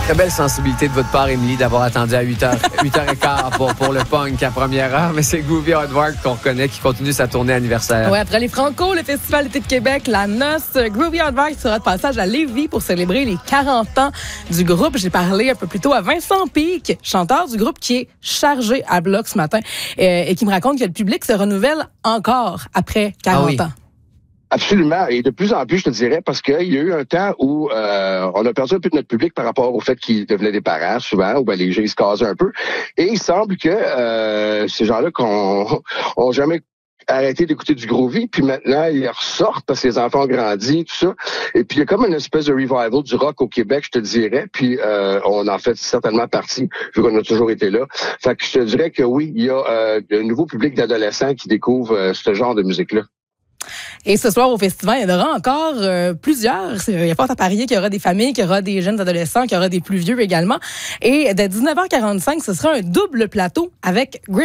Très belle sensibilité de votre part, Émilie, d'avoir attendu à 8h15 pour le punk à première heure. Mais c'est Groovy Hardwork qu'on reconnaît, qui continue sa tournée anniversaire. Ouais, après les Franco, le Festival d'été de Québec, la noce, Groovy Hardwork sera de passage à Lévis pour célébrer les 40 ans du groupe. J'ai parlé un peu plus tôt à Vincent Pic, chanteur du groupe qui est chargé à bloc ce matin et qui me raconte que le public se renouvelle encore après 40 ans. Absolument. Et de plus en plus, je te dirais, parce qu'il y a eu un temps où on a perdu un peu de notre public par rapport au fait qu'ils devenaient des parents, souvent, où les gens ils se casaient un peu. Et il semble que ces gens-là ont jamais arrêté d'écouter du groovy, puis maintenant, ils ressortent parce que les enfants ont grandi, tout ça. Et puis, il y a comme une espèce de revival du rock au Québec, je te dirais, puis on en fait certainement partie, vu qu'on a toujours été là. Fait que je te dirais que oui, il y a un nouveau public d'adolescents qui découvre ce genre de musique-là. Et ce soir au festival, il y en aura encore plusieurs. Il y a fort à parier qu'il y aura des familles, qu'il y aura des jeunes adolescents, qu'il y aura des plus vieux également. Et de 19h45, ce sera un double plateau avec